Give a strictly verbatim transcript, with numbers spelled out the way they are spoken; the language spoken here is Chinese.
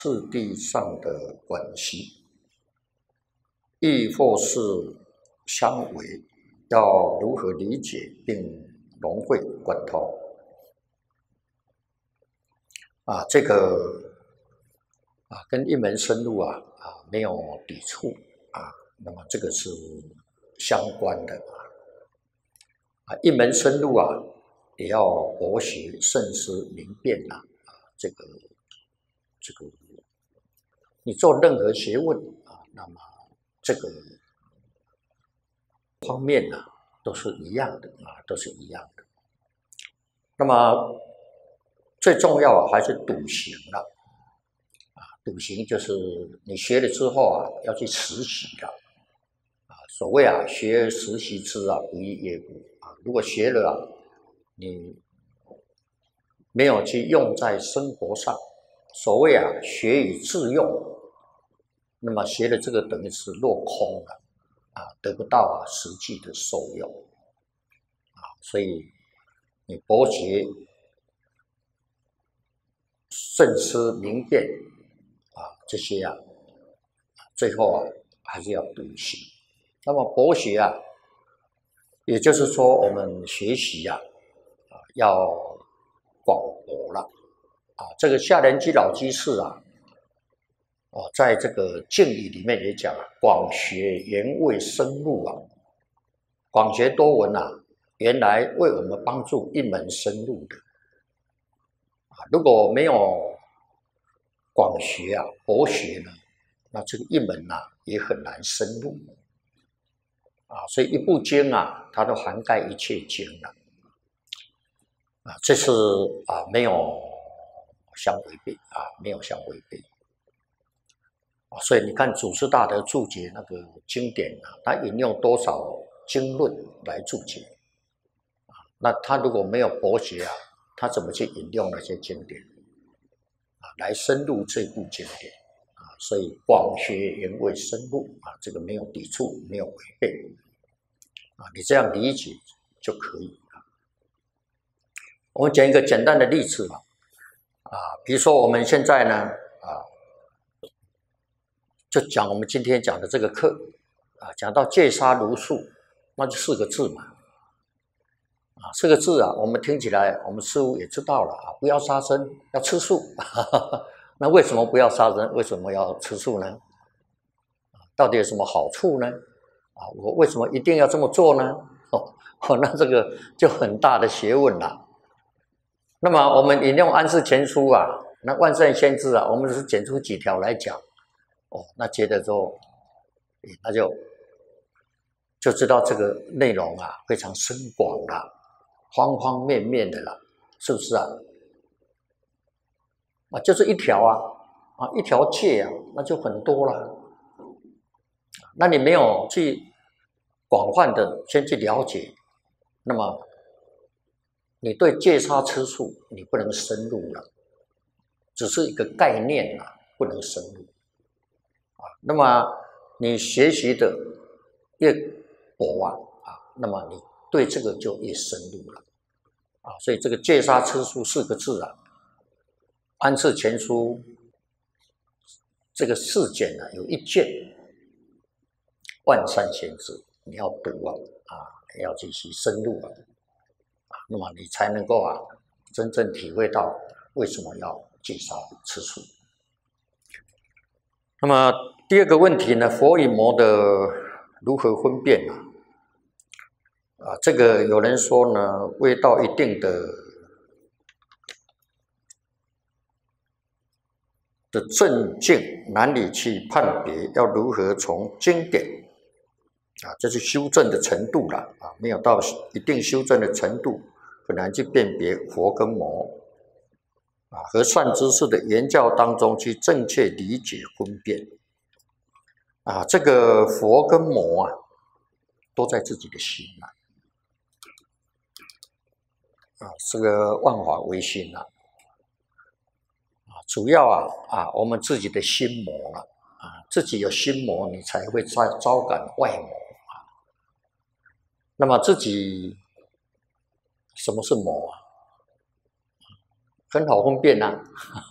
质地上的关系，亦或是相违，要如何理解并融会贯通？啊，这个啊，跟一门深入啊啊没有抵触啊，那么这个是相关的啊，一门深入啊，也要博学慎思明辨呐啊，这个这个，你做任何学问啊，那么这个方面呢、啊，都是一样的啊，都是一样的。那么最重要还是笃行了啊，笃行就是你学了之后啊，要去实习的啊。所谓啊，学而时习之啊，不亦乐乎啊。如果学了啊，你没有去用在生活上，所谓啊，学以致用，那么学的这个等于是落空了啊，得不到啊实际的受用啊。所以你博学慎思明辨啊，这些啊，最后啊还是要笃行。那么博学啊，也就是说我们学习啊，啊要广博了啊。这个下人居老居士啊，哦，在这个敬语里面也讲啊，广学原为深入啊，广学多闻啊，原来为我们帮助一门深入的啊。如果没有广学啊、博学呢，那这个一门啊也很难深入啊。所以一部经啊，它都涵盖一切经了啊，这是啊没有相违背啊，没有相违背啊。所以你看祖师大德注解那个经典啊，他引用多少经论来注解啊？那他如果没有博学啊，他怎么去引用那些经典啊，来深入这部经典？所以广学原为深入啊，这个没有抵触，没有违背啊，你这样理解就可以啊。我们讲一个简单的例子啊，啊，比如说我们现在呢啊，就讲我们今天讲的这个课啊，讲到戒杀如数，那就四个字嘛，啊，四个字啊，我们听起来我们似乎也知道了啊，不要杀生，要吃素。那为什么不要杀生？为什么要吃素呢？到底有什么好处呢？啊，我为什么一定要这么做呢？哦，哦那这个就很大的学问了。那么我们引用《安世全书》啊，那万圣先知啊，我们只是捡出几条来讲，哦，那接着之后，那就就知道这个内容啊非常深广了，方方面面的了，是不是啊？啊，就是一条啊，啊一条戒啊，那就很多了。那你没有去广泛的先去了解，那么你对戒杀吃素你不能深入了，只是一个概念啊，不能深入啊。那么你学习的越博啊啊，那么你对这个就越深入了啊。所以这个戒杀吃素四个字啊，安世全书这个四卷呢、啊，有一卷万善先知，你要读啊啊，要继续深入啊啊，那么你才能够啊真正体会到为什么要戒杀吃素。那么第二个问题呢，佛与魔的如何分辨呢？啊，这个有人说呢，未到一定的的正境，难以去判别，要如何从经典啊，这是修正的程度了啊，没有到一定修正的程度，很难去辨别佛跟魔啊，和善知识的言教当中去正确理解分辨啊，这个佛跟魔啊，都在自己的心啊，啊，这个万法唯心啊，啊，主要啊啊，我们自己的心魔了啊，自己有心魔，你才会招招感外魔啊。那么自己什么是魔啊？很好分辨啊，